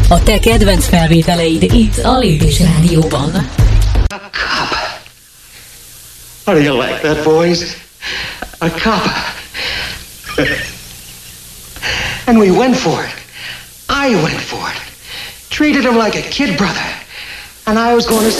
A te kedvenc felvételeid itt a Lépés Rádióban. A cop. How do you like that, boys? A cop. And we went for it. I went for it. Treated him like a kid brother. And I was going to